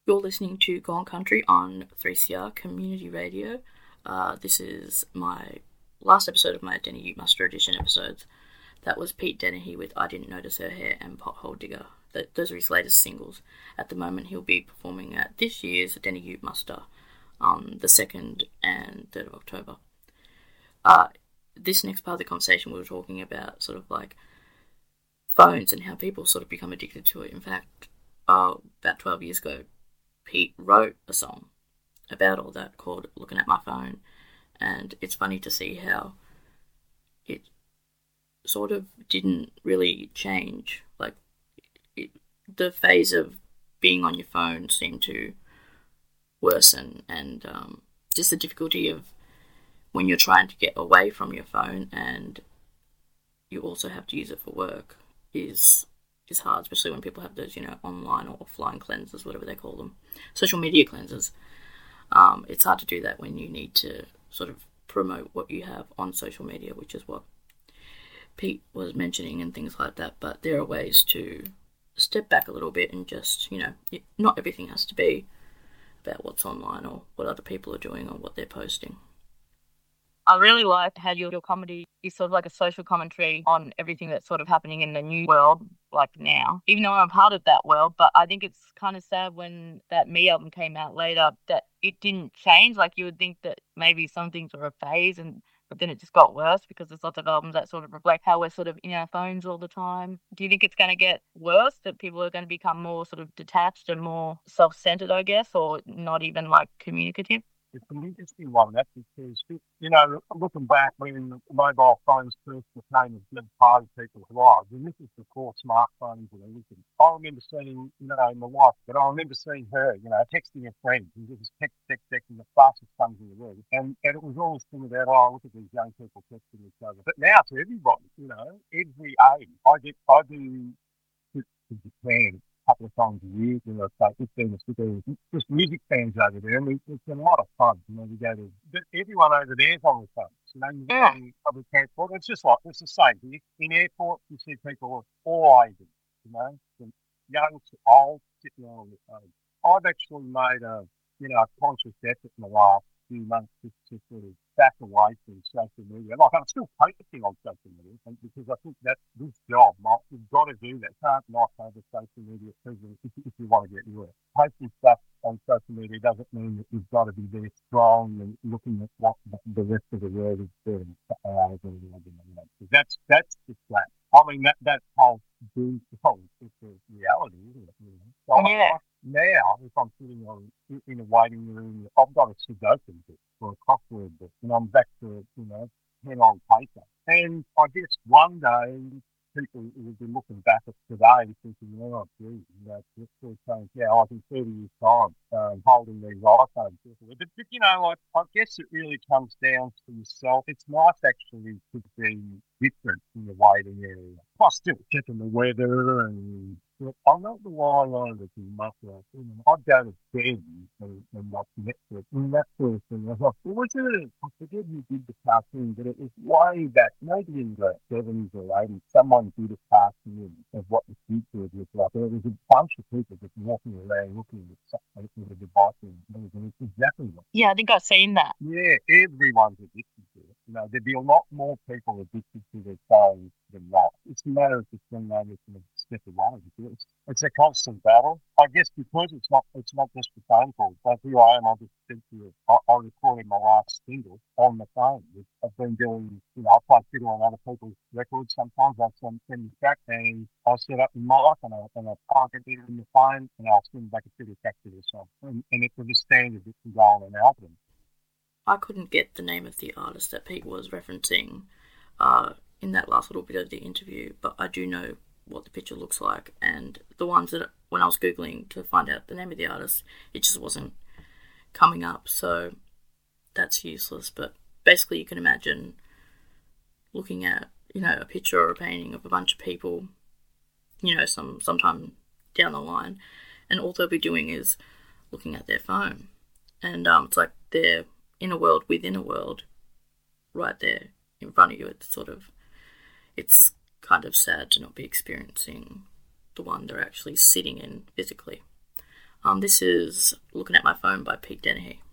You're listening to Gone Country on 3CR Community Radio. This is my last episode of my Denny Ute Muster Edition episodes. That was Pete Dennehy with I Didn't Notice Her Hair and Pothole Digger. Those are his latest singles. At the moment, he'll be performing at this year's Denny Ute Muster on the 2nd and 3rd of October. This next part of the conversation, we were talking about sort of like phones and how people sort of become addicted to it. In fact, about 12 years ago, Pete wrote a song about all that called Looking at My Phone, and it's funny to see how it sort of didn't really change. Like, the phase of being on your phone seemed to worsen, and just the difficulty of when you're trying to get away from your phone and you also have to use it for work is hard, especially when people have those, online or offline cleanses, whatever they call them, social media cleanses. It's hard to do that when you need to sort of promote what you have on social media, which is what Pete was mentioning and things like that. But there are ways to step back a little bit and just, not everything has to be about what's online or what other people are doing or what they're posting. I really like how your comedy is sort of like a social commentary on everything that's sort of happening in the new world, like now. Even though I'm part of that world, but I think it's kind of sad when that Me album came out later that it didn't change. Like, you would think that maybe some things were a phase, but then it just got worse because there's lots of albums that sort of reflect how we're sort of in our phones all the time. Do you think it's going to get worse, that people are going to become more sort of detached and more self-centered, I guess, or not even like communicative? It's an interesting one, that, because, looking back when mobile phones first became a big part of people's lives, and this is before smartphones and everything, I remember seeing, my wife, but I remember seeing her, texting her friends, and just texting the fastest things in the world. And it was always thing about, look at these young people texting each other. But now to everybody, every age, I do to Japan a couple of times a year, say 15 or 16, just music fans over there, and it's a lot of fun. We go to, but everyone over there's on the phones. You get on public transport. It's just like, it's the same. In airports, you see people of all ages, from young to old, sitting on the phone. I've actually made a conscious effort in the last few months to sort of back away from social media. Like, I'm still posting on social media because I think that this job, you've got to do that. Can't not have a social media presence if you want to get work. Posting stuff on social media doesn't mean that you've got to be there strong and looking at what the rest of the world is doing for hours and that's just that. I mean, that whole doom is a reality, isn't it? So Yeah. now, if I'm sitting in a waiting room, I've got a Sudoku book or a crossword book, and I'm back to, pen on paper. And I guess one day people will be looking back at today thinking, oh, gee, this sort of saying, yeah, I was in 30 years' time holding these iPhones. But, like, I guess it really comes down to yourself. It's nice actually to be different in the waiting area. I still checking the weather and I'm not the one on it too much. I'd go to bed and watch Netflix and that sort of thing. I thought, what was it? I forget who did the cartoon, but it was way back, maybe in the 70s or 80s. Someone did a cartoon of what the future would look like. And it was a bunch of people just walking around looking at something with a device and it's exactly what. Yeah, I think I've seen that. Yeah, everyone's addicted to it. There'd be a lot more people addicted to their phones than not. It's a matter of just being able to step away. It's a constant battle. I guess because it's not just the phone calls. Like, here I am, I'll just speak to you. I recorded my last single on the phone. I've been doing, I play fiddle on other people's records sometimes. I'll send the track and I'll set up the mic and I'll park it in the phone and I'll send back a fiddle track to the song. And it's a standard that can go on an album. I couldn't get the name of the artist that Pete was referencing in that last little bit of the interview, but I do know what the picture looks like, and the ones that when I was Googling to find out the name of the artist, it just wasn't coming up, so that's useless. But basically you can imagine looking at, a picture or a painting of a bunch of people, sometime down the line, and all they'll be doing is looking at their phone. And it's like they're in a world within a world right there in front of you. It's kind of sad to not be experiencing the one they're actually sitting in physically. This is Looking at My Phone by Pete Dennehy.